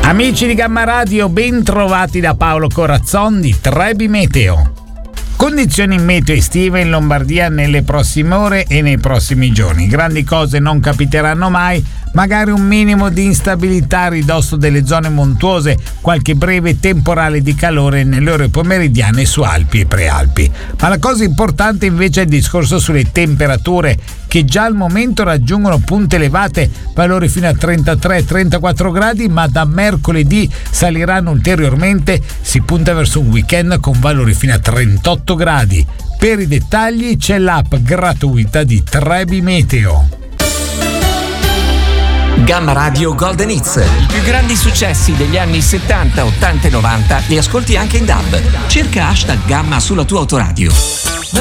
Amici di Gamma Radio, ben trovati da Paolo Corazzon di Trebi Meteo. Condizioni meteo estive in Lombardia nelle prossime ore e nei prossimi giorni. Grandi cose non capiteranno mai, magari un minimo di instabilità a ridosso delle zone montuose, qualche breve temporale di calore nelle ore pomeridiane su Alpi e Prealpi. Ma la cosa importante invece è il discorso sulle temperature, che già al momento raggiungono punte elevate, valori fino a 33-34 gradi, ma da mercoledì saliranno ulteriormente, si punta verso un weekend con valori fino a 38 gradi. Per i dettagli c'è l'app gratuita di Trebi Meteo. Gamma Radio Golden Hits. I più grandi successi degli anni 70, 80 e 90 li ascolti anche in DAB. Cerca #Gamma sulla tua autoradio.